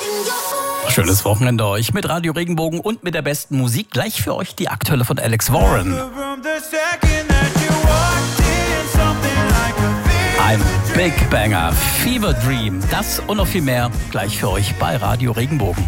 Schönes Wochenende euch mit Radio Regenbogen und mit der besten Musik. Gleich für euch die aktuelle von Alex Warren. Ein Big Banger, Fever Dream, das und noch viel mehr gleich für euch bei Radio Regenbogen.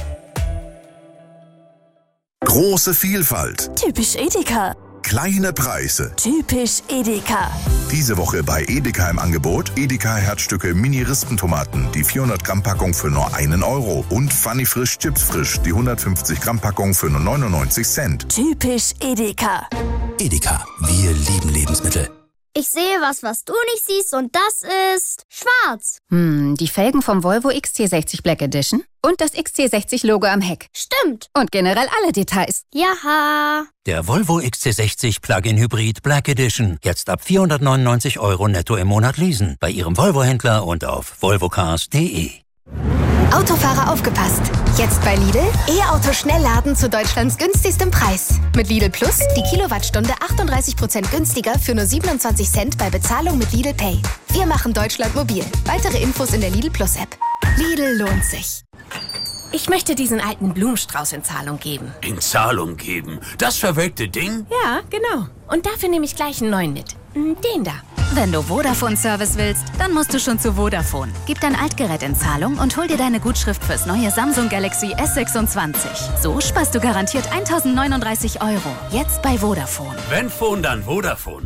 Große Vielfalt. Typisch Edeka. Kleine Preise. Typisch Edeka. Diese Woche bei Edeka im Angebot Edeka Herzstücke Mini-Rispentomaten, die 400 Gramm Packung für nur 1 Euro und Funny Frisch Chips Frisch, die 150 Gramm Packung für nur 99 Cent. Typisch Edeka. Edeka, wir lieben Lebensmittel. Ich sehe was du nicht siehst und das ist schwarz. Die Felgen vom Volvo XC60 Black Edition und das XC60-Logo am Heck. Stimmt. Und generell alle Details. Jaha. Der Volvo XC60 Plug-in Hybrid Black Edition. Jetzt ab 499 € netto im Monat leasen. Bei Ihrem Volvo-Händler und auf volvocars.de. Autofahrer aufgepasst! Jetzt bei Lidl E-Auto Schnellladen zu Deutschlands günstigstem Preis. Mit Lidl Plus die Kilowattstunde 38% günstiger für nur 27 Cent bei Bezahlung mit Lidl Pay. Wir machen Deutschland mobil. Weitere Infos in der Lidl Plus App. Lidl lohnt sich. Ich möchte diesen alten Blumenstrauß in Zahlung geben. In Zahlung geben? Das verwelkte Ding? Ja, genau. Und dafür nehme ich gleich einen neuen mit. Den da. Wenn du Vodafone-Service willst, dann musst du schon zu Vodafone. Gib dein Altgerät in Zahlung und hol dir deine Gutschrift fürs neue Samsung Galaxy S26. So sparst du garantiert 1.039 €. Jetzt bei Vodafone. Wenn Phone, dann Vodafone.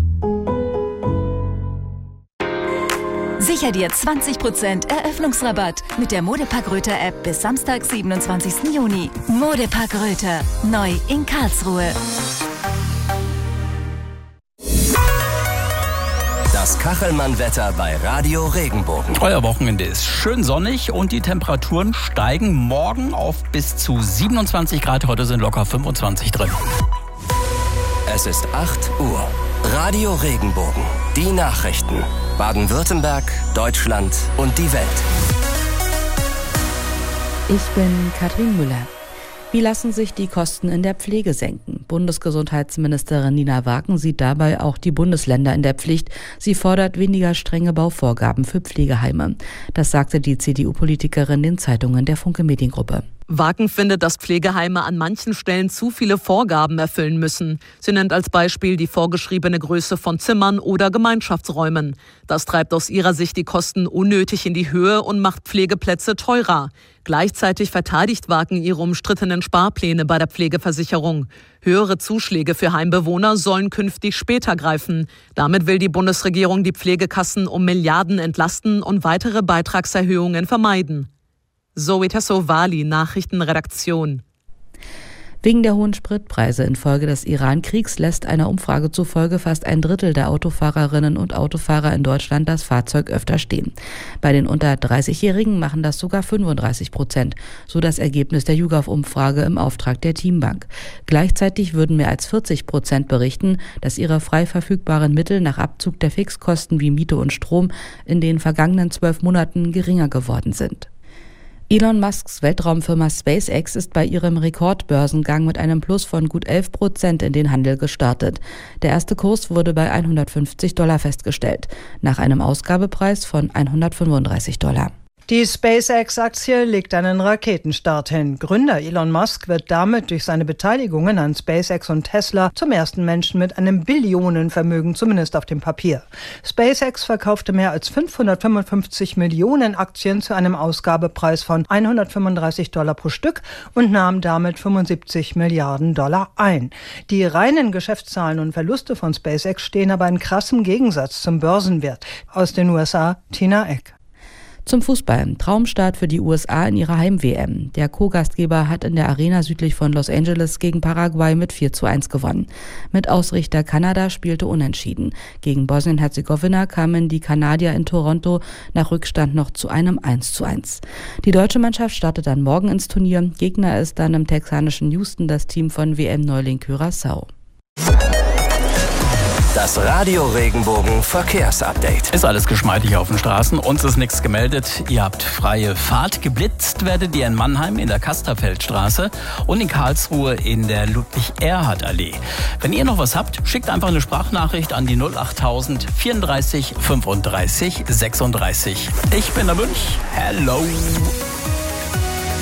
Sicher dir 20% Eröffnungsrabatt mit der Modepark Röther App bis Samstag, 27. Juni. Modepark Röther. Neu in Karlsruhe. Das Kachelmann-Wetter bei Radio Regenbogen. Euer Wochenende ist schön sonnig und die Temperaturen steigen morgen auf bis zu 27 Grad. Heute sind locker 25 drin. Es ist 8 Uhr. Radio Regenbogen. Die Nachrichten. Baden-Württemberg, Deutschland und die Welt. Ich bin Katrin Müller. Wie lassen sich die Kosten in der Pflege senken? Bundesgesundheitsministerin Nina Wagen sieht dabei auch die Bundesländer in der Pflicht. Sie fordert weniger strenge Bauvorgaben für Pflegeheime. Das sagte die CDU-Politikerin den Zeitungen der Funke Mediengruppe. Wagen findet, dass Pflegeheime an manchen Stellen zu viele Vorgaben erfüllen müssen. Sie nennt als Beispiel die vorgeschriebene Größe von Zimmern oder Gemeinschaftsräumen. Das treibt aus ihrer Sicht die Kosten unnötig in die Höhe und macht Pflegeplätze teurer. Gleichzeitig verteidigt Wagen ihre umstrittenen Sparpläne bei der Pflegeversicherung. Höhere Zuschläge für Heimbewohner sollen künftig später greifen. Damit will die Bundesregierung die Pflegekassen um Milliarden entlasten und weitere Beitragserhöhungen vermeiden. Zoe Tassovali, Nachrichtenredaktion. Wegen der hohen Spritpreise infolge des Iran-Kriegs lässt einer Umfrage zufolge fast 1/3 der Autofahrerinnen und Autofahrer in Deutschland das Fahrzeug öfter stehen. Bei den unter 30-Jährigen machen das sogar 35%, so das Ergebnis der YouGov-Umfrage im Auftrag der Teambank. Gleichzeitig würden mehr als 40% berichten, dass ihre frei verfügbaren Mittel nach Abzug der Fixkosten wie Miete und Strom in den vergangenen 12 Monaten geringer geworden sind. Elon Musks Weltraumfirma SpaceX ist bei ihrem Rekordbörsengang mit einem Plus von gut 11% in den Handel gestartet. Der erste Kurs wurde bei $150 festgestellt, nach einem Ausgabepreis von $135. Die SpaceX-Aktie legt einen Raketenstart hin. Gründer Elon Musk wird damit durch seine Beteiligungen an SpaceX und Tesla zum ersten Menschen mit einem Billionenvermögen, zumindest auf dem Papier. SpaceX verkaufte mehr als 555 Millionen Aktien zu einem Ausgabepreis von $135 pro Stück und nahm damit $75 Milliarden ein. Die reinen Geschäftszahlen und Verluste von SpaceX stehen aber in krassem Gegensatz zum Börsenwert. Aus den USA, Tina Eck. Zum Fußball. Traumstart für die USA in ihrer Heim-WM. Der Co-Gastgeber hat in der Arena südlich von Los Angeles gegen Paraguay mit 4:1 gewonnen. Mit Ausrichter Kanada spielte unentschieden. Gegen Bosnien-Herzegowina kamen die Kanadier in Toronto nach Rückstand noch zu einem 1:1. Die deutsche Mannschaft startet dann morgen ins Turnier. Gegner ist dann im texanischen Houston das Team von WM-Neuling Curaçao. Das Radio Regenbogen Verkehrsupdate. Ist alles geschmeidig auf den Straßen. Uns ist nichts gemeldet. Ihr habt freie Fahrt. Geblitzt werdet ihr in Mannheim in der Kasterfeldstraße und in Karlsruhe in der Ludwig-Erhard-Allee. Wenn ihr noch was habt, schickt einfach eine Sprachnachricht an die 08000 34 35 36. Ich bin der Münch. Hello.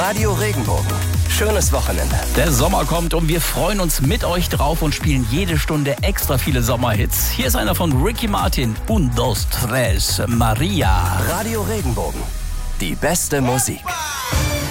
Radio Regenbogen. Schönes Wochenende. Der Sommer kommt und wir freuen uns mit euch drauf und spielen jede Stunde extra viele Sommerhits. Hier ist einer von Ricky Martin. 1, 2, 3, Maria. Radio Regenbogen. Die beste Musik.